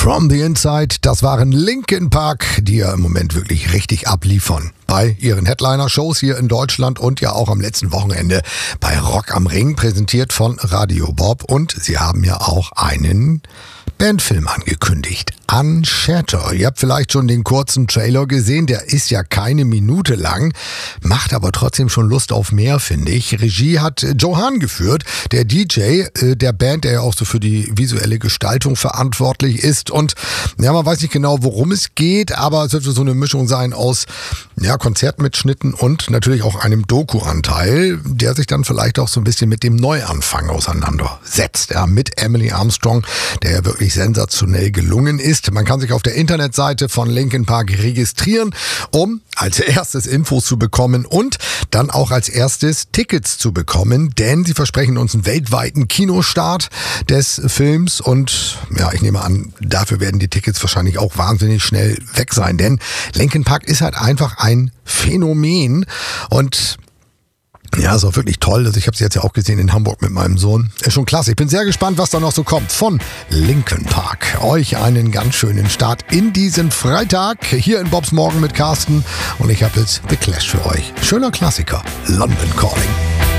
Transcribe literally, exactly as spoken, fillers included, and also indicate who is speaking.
Speaker 1: From the Inside, das waren Linkin Park, die ja im Moment wirklich richtig abliefern. Bei ihren Headliner-Shows hier in Deutschland und ja auch am letzten Wochenende bei Rock am Ring, präsentiert von Radio Bob. Und sie haben ja auch einen Bandfilm angekündigt. Unshattered. Ihr habt vielleicht schon den kurzen Trailer gesehen, der ist ja keine Minute lang, macht aber trotzdem schon Lust auf mehr, finde ich. Regie hat Joe Hahn geführt, der D J äh, der Band, der ja auch so für die visuelle Gestaltung verantwortlich ist. Und ja, man weiß nicht genau, worum es geht, aber es wird so eine Mischung sein aus ja, Konzertmitschnitten und natürlich auch einem Doku-Anteil, der sich dann vielleicht auch so ein bisschen mit dem Neuanfang auseinandersetzt. Ja, mit Emily Armstrong, der ja wirklich sensationell gelungen ist. Man kann sich auf der Internetseite von Linkin Park registrieren, um als erstes Infos zu bekommen und dann auch als erstes Tickets zu bekommen, denn sie versprechen uns einen weltweiten Kinostart des Films und ja, ich nehme an, dafür werden die Tickets wahrscheinlich auch wahnsinnig schnell weg sein, denn Linkin Park ist halt einfach ein Phänomen und ja, ist auch wirklich toll. Also ich habe sie jetzt ja auch gesehen in Hamburg mit meinem Sohn. Ist schon klasse. Ich bin sehr gespannt, was da noch so kommt von Linkin Park. Euch einen ganz schönen Start in diesen Freitag hier in Bobs Morgen mit Carsten. Und ich habe jetzt The Clash für euch. Schöner Klassiker. London Calling.